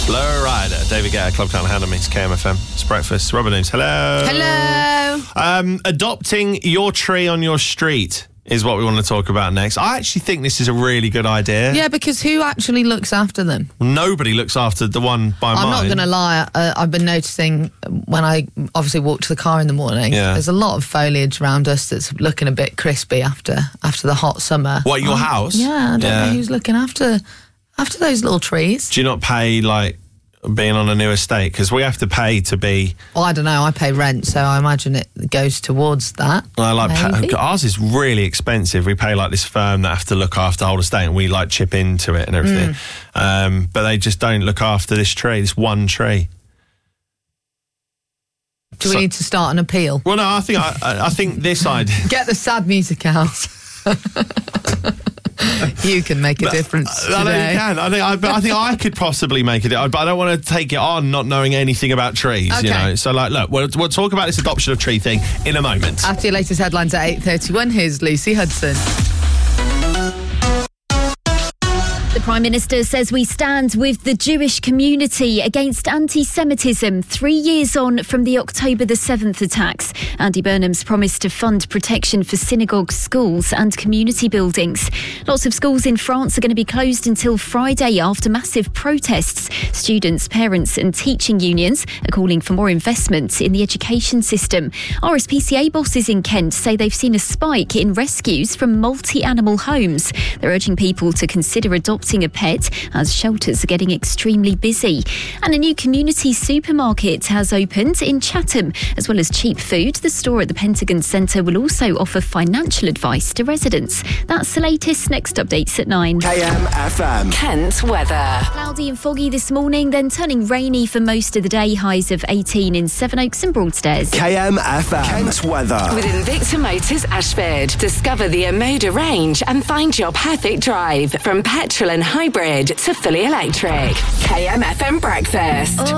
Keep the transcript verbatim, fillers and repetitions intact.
Low Rider, David Guetta, Club Can't Handle Me, it's K M F M. It's breakfast. Robin News, hello. Hello. Um, adopting your tree on your street is what we want to talk about next. I actually think this is a really good idea. Yeah, because who actually looks after them? Nobody looks after the one by mine. I'm not going to lie. Uh, I've been noticing when I obviously walk to the car in the morning, Yeah. there's a lot of foliage around us that's looking a bit crispy after after the hot summer. What, your Um, house? Yeah, I don't Yeah. know who's looking after after those little trees. Do you not pay, like, being on a new estate? Because we have to pay to be... Well, I don't know. I pay rent, so I imagine it goes towards that. I like maybe. pay, ours is really expensive. We pay like this firm that have to look after the whole estate, and we like chip into it and everything. Mm. Um, but they just don't look after this tree, this one tree. Do So- we need to start an appeal? Well, no, I think I, I I think this idea. Get the sad music out. You can make a difference today. I know you can. I think I, but I think I could possibly make it, but I don't want to take it on not knowing anything about trees. Okay. You know, so like, look, we'll, we'll talk about this adoption of tree thing in a moment. After your latest headlines at eight thirty-one, here's Lucy Hudson. The Prime Minister says we stand with the Jewish community against anti-Semitism three years on from the October the seventh attacks. Andy Burnham's promised to fund protection for synagogues, schools and community buildings. Lots of schools in France are going to be closed until Friday after massive protests. Students, parents and teaching unions are calling for more investment in the education system. R S P C A bosses in Kent say they've seen a spike in rescues from multi-animal homes. They're urging people to consider adopting a pet as shelters are getting extremely busy. And a new community supermarket has opened in Chatham. As well as cheap food, the store at the Pentagon Centre will also offer financial advice to residents. That's the latest. Next updates at nine. K M F M. Kent weather. Cloudy and foggy this morning, then turning rainy for most of the day. Highs of eighteen in Sevenoaks and Broadstairs. K M F M. Kent weather. With Invicta Motors Ashford. Discover the Omoda range and find your perfect drive from petrol and hybrid to fully electric. K M F M breakfast.